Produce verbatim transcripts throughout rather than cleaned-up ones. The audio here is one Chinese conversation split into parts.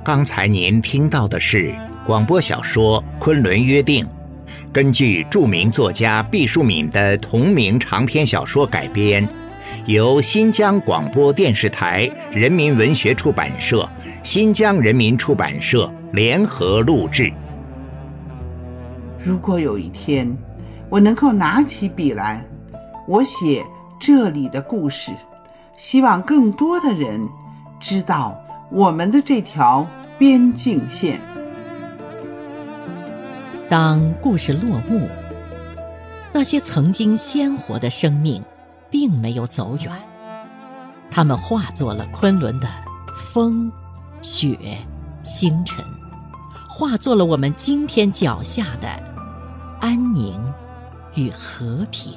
刚才您听到的是广播小说《昆仑约定》，根据著名作家毕淑敏的同名长篇小说改编，由新疆广播电视台人民文学出版社、新疆人民出版社联合录制。 如果有一天我能够拿起笔来，我写这里的故事，希望更多的人知道我们的这条边境线。 当故事落幕，那些曾经鲜活的生命并没有走远，它们化作了昆仑的风、雪、星辰，化作了我们今天脚下的安宁与和平。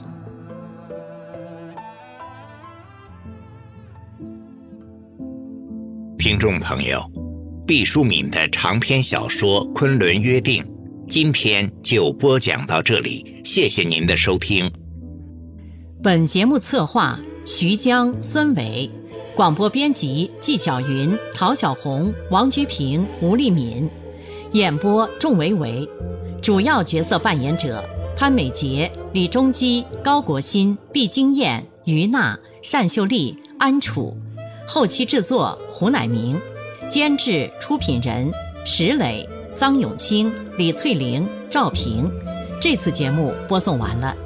听众朋友，毕淑敏的长篇小说《昆仑约定》今天就播讲到这里，谢谢您的收听。 本节目策划徐江、孙伟，广播编辑纪晓云、陶小红、王居平、吴丽敏，演播仲维维，主要角色扮演者潘美杰、李中基、高国新、毕金燕、于娜、单秀丽、安楚，后期制作胡乃明，监制出品人石磊、臧永清、李翠玲、赵平。这次节目播送完了。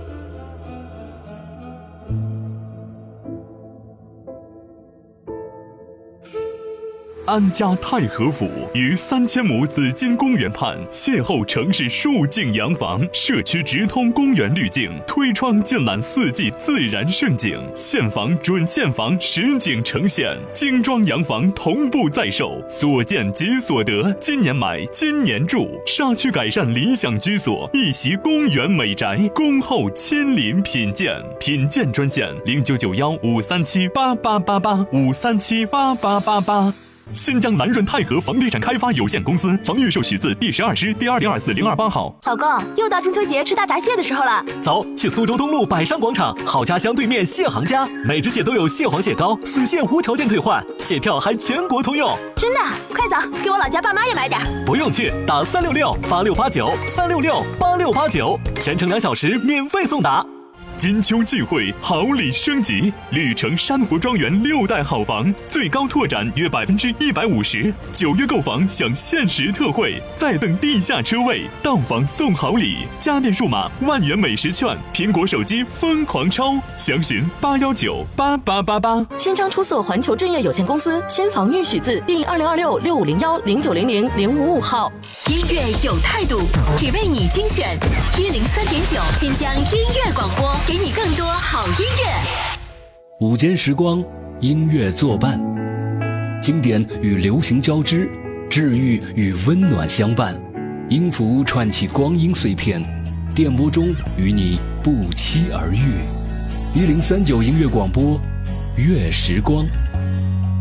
安家太和府于三千亩紫金公园畔，邂逅城市数境洋房，社区直通公园滤镜，推窗尽览四季自然盛景，现房准现房实景呈现，精装洋房同步在售，所见即所得，今年买今年住，沙区改善理想居所，一袭公园美宅，恭候亲临品鉴。品鉴专线零九九幺五三七八八八八五三七八八八八。新疆蓝润泰和房地产开发有限公司房预售许字第十二师第二零二四零二八号。 老公，又到中秋节吃大闸蟹的时候了， 走，去苏州东路百商广场好家乡对面蟹行家，每只蟹都有蟹黄蟹膏，死蟹无条件退换，蟹票还全国通用。 真的？快走，给我老家爸妈也买点。 不用去，打三六六八六八九三六六八六八九，全程两小时免费送达。 金秋聚会，好礼升级，绿城珊瑚庄园六代好房最高拓展约百分之一百五十，九月购房享限时特惠，再等地下车位，到房送好礼，家电数码万元美食券，苹果手机疯狂抽，详询八幺九八八八八。 千张出售环球置业有限公司新房预许字第二零二六六五零幺零九零零零五五号。 音乐有态度，只为你精选一零三点九新疆音乐广播。给你更多好音乐。 午间时光，音乐作伴，经典与流行交织，治愈与温暖相伴。音符串起光阴碎片，电波中与你不期而遇。一零三九音乐广播，乐时光。